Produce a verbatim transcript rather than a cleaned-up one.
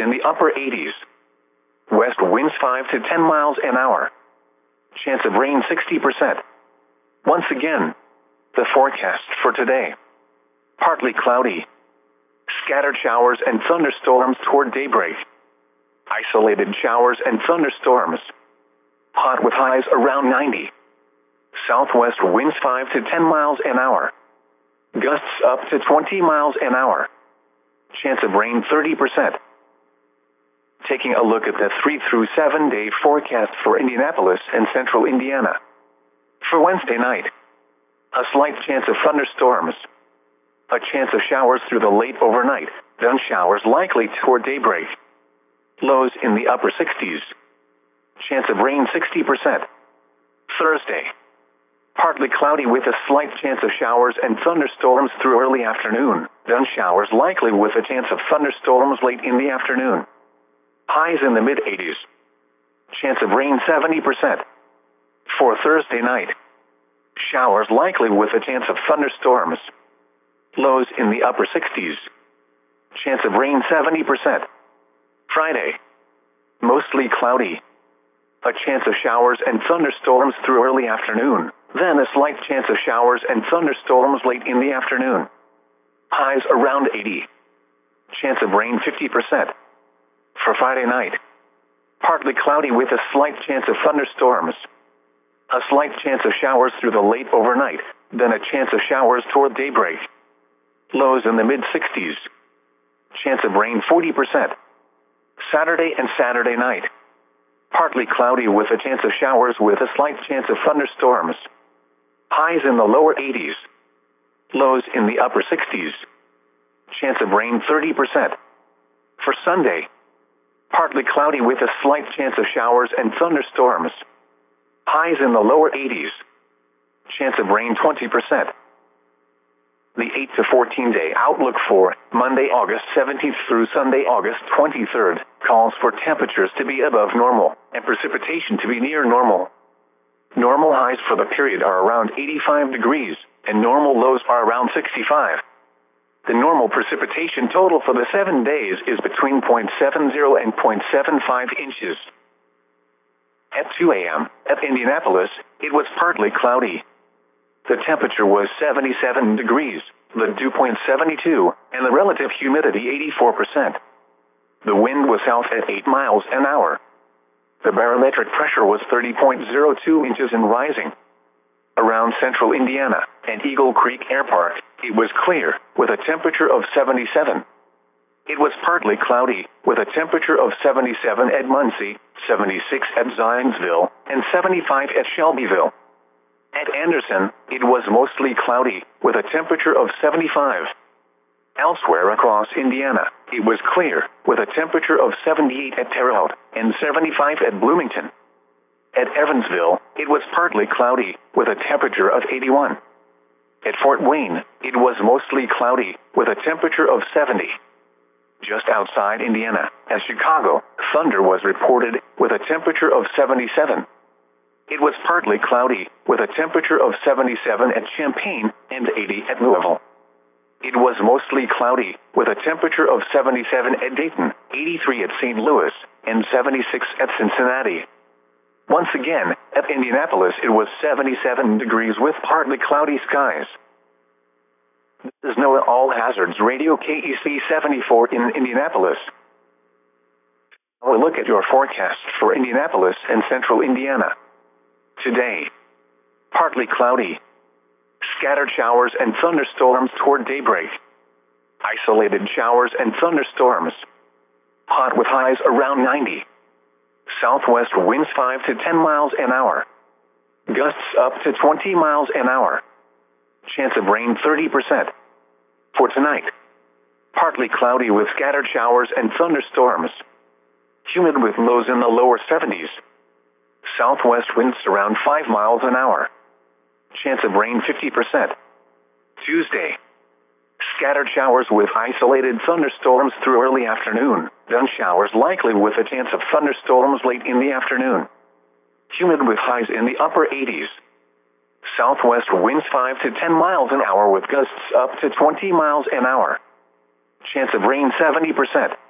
in the upper eighties. West winds five to ten miles an hour. Chance of rain sixty percent. Once again, the forecast for today. Partly cloudy. Scattered showers and thunderstorms toward daybreak. Isolated showers and thunderstorms. Hot with highs around ninety. Southwest winds five to ten miles an hour. Gusts up to twenty miles an hour. Chance of rain thirty percent. Taking a look at the three through seven day forecast for Indianapolis and central Indiana. For Wednesday night, a slight chance of thunderstorms. A chance of showers through the late overnight, then showers likely toward daybreak. Lows in the upper sixties. Chance of rain sixty percent. Thursday, partly cloudy with a slight chance of showers and thunderstorms through early afternoon, then showers likely with a chance of thunderstorms late in the afternoon. Highs in the mid eighties. Chance of rain seventy percent. For Thursday night, showers likely with a chance of thunderstorms. Lows in the upper sixties. Chance of rain seventy percent. Friday, mostly cloudy. A chance of showers and thunderstorms through early afternoon, then a slight chance of showers and thunderstorms late in the afternoon. Highs around eighty. Chance of rain fifty percent. For Friday night, partly cloudy with a slight chance of thunderstorms. A slight chance of showers through the late overnight, then a chance of showers toward daybreak. Lows in the mid sixties. Chance of rain forty percent. Saturday and Saturday night, partly cloudy with a chance of showers with a slight chance of thunderstorms. Highs in the lower eighties. Lows in the upper sixties. Chance of rain thirty percent. For Sunday, partly cloudy with a slight chance of showers and thunderstorms. Highs in the lower eighties. Chance of rain twenty percent. The eight to fourteen day outlook for Monday, August seventeenth through Sunday, August twenty-third, calls for temperatures to be above normal and precipitation to be near normal. Normal highs for the period are around eighty-five degrees, and normal lows are around sixty-five. The normal precipitation total for the seven days is between zero point seven zero and zero point seven five inches. At two a.m., at Indianapolis, it was partly cloudy. The temperature was seventy-seven degrees, the dew point seventy-two, and the relative humidity eighty-four percent. The wind was south at eight miles an hour. The barometric pressure was thirty point zero two inches and rising. Around central Indiana and Eagle Creek Air Park, it was clear, with a temperature of seventy-seven. It was partly cloudy, with a temperature of seventy-seven at Muncie, seventy-six at Zionsville, and seventy-five at Shelbyville. At Anderson, it was mostly cloudy, with a temperature of seventy-five. Elsewhere across Indiana, it was clear, with a temperature of seventy-eight at Terre Haute and seventy-five at Bloomington. At Evansville, it was partly cloudy, with a temperature of eighty-one. At Fort Wayne, it was mostly cloudy, with a temperature of seventy. Just outside Indiana, at Chicago, thunder was reported, with a temperature of seventy-seven. It was partly cloudy, with a temperature of seventy-seven at Champaign and eighty at Louisville. It was mostly cloudy, with a temperature of seventy-seven at Dayton, eighty-three at Saint Louis, and seventy-six at Cincinnati. Once again, at Indianapolis it was seventy-seven degrees with partly cloudy skies. This is NOAA All Hazards Radio K E C seventy-four in Indianapolis. Now a look at your forecast for Indianapolis and central Indiana. Today, partly cloudy. Scattered showers and thunderstorms toward daybreak. Isolated showers and thunderstorms. Hot with highs around ninety. Southwest winds five to ten miles an hour. Gusts up to twenty miles an hour. Chance of rain thirty percent. For tonight, partly cloudy with scattered showers and thunderstorms. Humid with lows in the lower seventies. Southwest winds around five miles an hour. Chance of rain fifty percent. Tuesday, scattered showers with isolated thunderstorms through early afternoon, then showers likely with a chance of thunderstorms late in the afternoon. Humid with highs in the upper eighties. Southwest winds five to ten miles an hour with gusts up to twenty miles an hour. Chance of rain seventy percent.